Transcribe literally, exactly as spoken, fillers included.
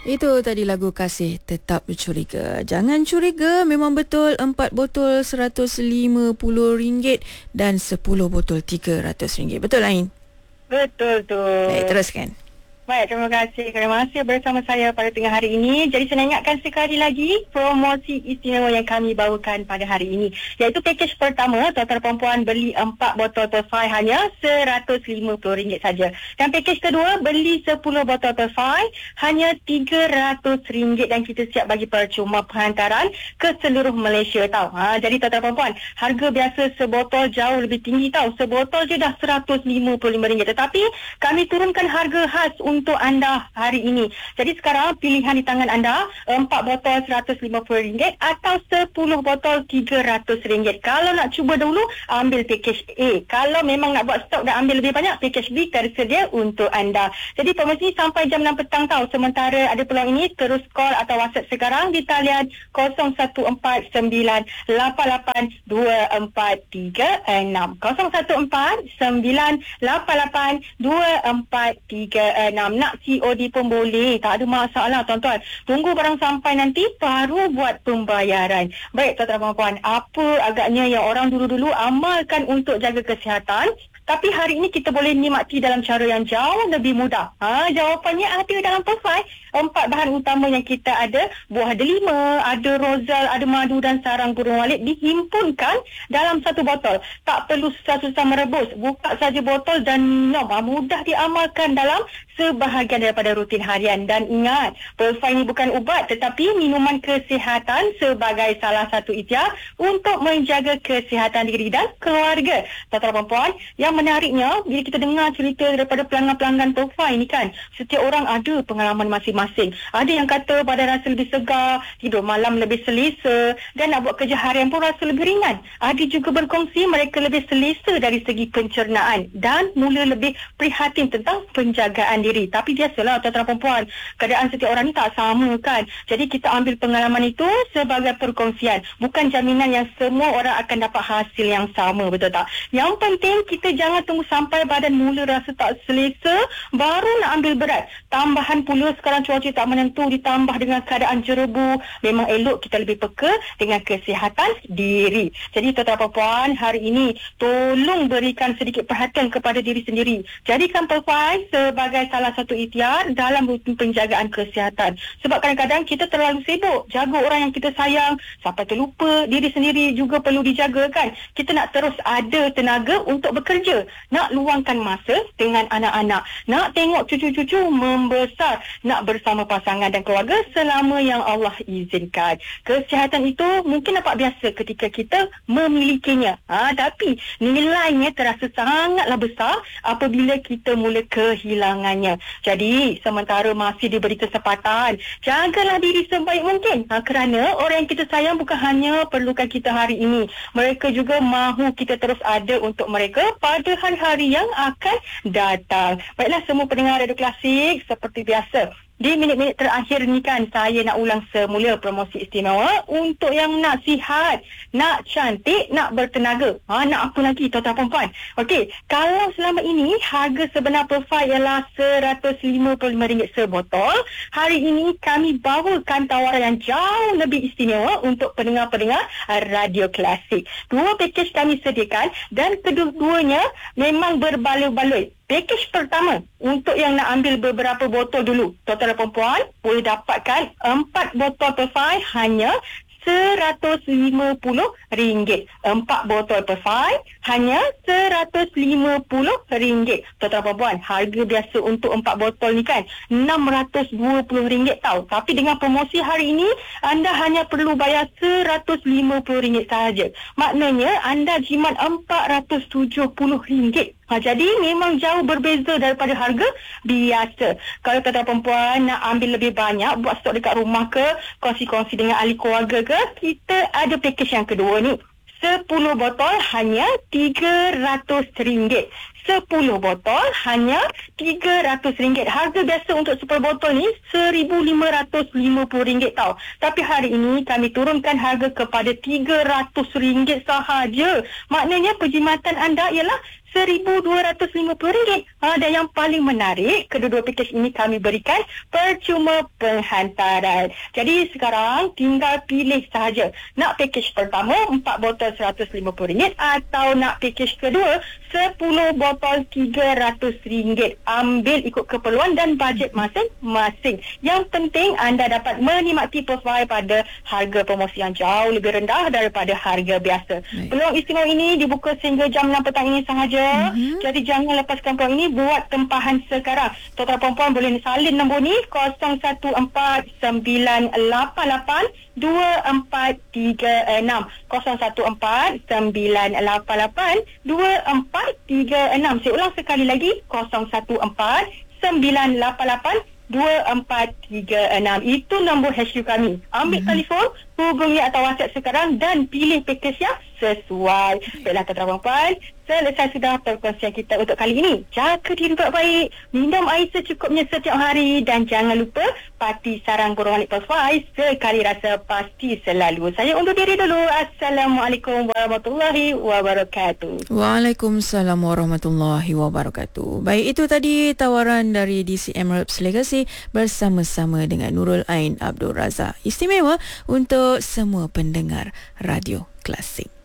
Itu tadi lagu Kasih Tetap Curiga. Jangan curiga, memang betul empat botol seratus lima puluh ringgit dan sepuluh botol tiga ratus ringgit. Betul Ain? Betul tu. Baik, teruskan. Baik, terima kasih kerana masih bersama saya pada tengah hari ini. Jadi saya nak ingatkan sekali lagi promosi istimewa yang kami bawakan pada hari ini, iaitu pakej pertama, tuan-tuan perempuan beli empat botol Perfai hanya seratus lima puluh ringgit saja. Dan pakej kedua, beli sepuluh botol Perfai hanya tiga ratus ringgit dan kita siap bagi percuma penghantaran ke seluruh Malaysia tau. Ha, jadi tuan-tuan perempuan, harga biasa sebotol jauh lebih tinggi tau. Sebotol je dah seratus lima puluh lima ringgit. Tetapi kami turunkan harga khas untuk anda hari ini. Jadi sekarang pilihan di tangan anda, empat botol seratus lima puluh ringgit atau sepuluh botol tiga ratus ringgit. Kalau nak cuba dulu, ambil pakej A. Kalau memang nak buat stok dan ambil lebih banyak, pakej B tersedia untuk anda. Jadi promosi sampai jam enam petang tau. Sementara ada peluang ini, terus call atau WhatsApp sekarang di talian kosong satu empat sembilan lapan lapan dua empat tiga enam. kosong satu empat sembilan lapan lapan dua empat tiga enam. Nak C O D pun boleh, tak ada masalah tuan-tuan. Tunggu barang sampai nanti baru buat pembayaran. Baik tuan-tuan dan puan, apa agaknya yang orang dulu-dulu amalkan untuk jaga kesihatan, tapi hari ini kita boleh nikmati dalam cara yang jauh lebih mudah. Ha, jawapannya ada dalam Perfai. Empat bahan utama yang kita ada, buah delima, ada rozal, ada madu dan sarang burung walet dihimpunkan dalam satu botol. Tak perlu susah-susah merebus. Buka saja botol dan minum. Ha, mudah diamalkan dalam sebahagian daripada rutin harian. Dan ingat, Perfai ini bukan ubat tetapi minuman kesihatan sebagai salah satu ikhtiar untuk menjaga kesihatan diri dan keluarga. Tuan-tuan dan puan, yang menariknya, bila kita dengar cerita daripada pelanggan-pelanggan Perfai ini kan, setiap orang ada pengalaman masing-masing. Ada yang kata badan rasa lebih segar, tidur malam lebih selesa dan nak buat kerja harian pun rasa lebih ringan. Ada juga berkongsi mereka lebih selesa dari segi pencernaan dan mula lebih prihatin tentang penjagaan diri. Tapi biasalah tuan-tuan dan perempuan, keadaan setiap orang ni tak sama kan. Jadi kita ambil pengalaman itu sebagai perkongsian. Bukan jaminan yang semua orang akan dapat hasil yang sama, betul tak? Yang penting kita jangan tunggu sampai badan mula rasa tak selesa baru nak ambil berat. Tambahan pula sekarang cuaca tak menentu, ditambah dengan keadaan jerebu, memang elok kita lebih peka dengan kesihatan diri. Jadi tuan-tuan dan puan, hari ini tolong berikan sedikit perhatian kepada diri sendiri. Jadikan Perfai sebagai salah satu ikhtiar dalam rutin penjagaan kesihatan. Sebab kadang-kadang kita terlalu sibuk jaga orang yang kita sayang sampai terlupa diri sendiri juga perlu dijaga kan. Kita nak terus ada tenaga untuk bekerja, nak luangkan masa dengan anak-anak, nak tengok cucu-cucu membesar, nak bersama pasangan dan keluarga selama yang Allah izinkan. Kesihatan itu mungkin nampak biasa ketika kita memilikinya, ha, tapi nilainya terasa sangatlah besar apabila kita mula kehilangannya. Jadi sementara masih diberi kesempatan, jagalah diri sebaik mungkin, ha, kerana orang yang kita sayang bukan hanya perlukan kita hari ini, mereka juga mahu kita terus ada untuk mereka pada hari-hari yang akan datang. Baiklah semua pendengar Radio Klasik, seperti biasa di minit-minit terakhir ni kan, saya nak ulang semula promosi istimewa untuk yang nak sihat, nak cantik, nak bertenaga. Ha, nak apa lagi tuan-tuan perempuan? Okey, kalau selama ini harga sebenar Perfai ialah seratus lima puluh lima ringgit sebotol, hari ini kami bawakan tawaran yang jauh lebih istimewa untuk pendengar-pendengar Radio Klasik. Dua pakej kami sediakan dan kedua-duanya memang berbaloi-baloi. Pakej pertama, untuk yang nak ambil beberapa botol dulu, tuan-tuan dan perempuan boleh dapatkan empat botol Perfai hanya seratus lima puluh ringgit. Empat botol Perfai hanya seratus lima puluh ringgit. Tuan-tuan perempuan, harga biasa untuk empat botol ni kan enam ratus dua puluh ringgit tau. Tapi dengan promosi hari ini, anda hanya perlu bayar seratus lima puluh ringgit sahaja. Maknanya anda jimat empat ratus tujuh puluh ringgit. Ha, jadi memang jauh berbeza daripada harga biasa. Kalau tuan-tuan perempuan nak ambil lebih banyak, buat stok dekat rumah ke, kongsi-kongsi dengan ahli keluarga ke, kita ada pakej yang kedua ni. sepuluh botol hanya tiga ratus ringgit. sepuluh botol hanya tiga ratus ringgit. Harga biasa untuk sepuluh botol ni seribu lima ratus lima puluh ringgit tau. Tapi hari ini kami turunkan harga kepada tiga ratus ringgit sahaja. Maknanya perkhidmatan anda ialah seribu dua ratus lima puluh ringgit. Ha, dan yang paling menarik, kedua-dua pakej ini kami berikan percuma penghantaran. Jadi sekarang tinggal pilih sahaja. Nak pakej pertama empat botol seratus lima puluh ringgit atau nak pakej kedua sepuluh botol tiga ratus ringgit. Ambil ikut keperluan dan bajet masing-masing. Yang penting anda dapat menikmati Pulse pada harga promosi yang jauh lebih rendah daripada harga biasa. Baik. Peluang istimewa ini dibuka sehingga jam enam petang ini sahaja. Mm-hmm. Jadi jangan lepaskan peluang ini, buat tempahan sekarang. Total perempuan boleh salin nombor ni kosong satu empat sembilan lapan lapan dua empat tiga enam kosong satu empat sembilan lapan lapan dua empat tiga enam. Saya ulang sekali lagi, kosong satu empat sembilan lapan lapan dua empat tiga enam. Itu nombor H Q kami. Ambil mm-hmm. telefon, hubungi atau WhatsApp sekarang dan pilih pakej yang sesuai. Baiklah tuan-tuan dan puan, selesai sudah perkongsian kita untuk kali ini. Jaga diri baik-baik, minum air secukupnya setiap hari dan jangan lupa pati sarang burung Alik Pulse sekali rasa pasti selalu. Saya undur diri dulu. Assalamualaikum warahmatullahi wabarakatuh. Waalaikumsalam warahmatullahi wabarakatuh. Baik, itu tadi tawaran dari D C M Herbs Legacy bersama-sama dengan Nurul Ain Abdul Razak. Istimewa untuk semua pendengar radio klasik.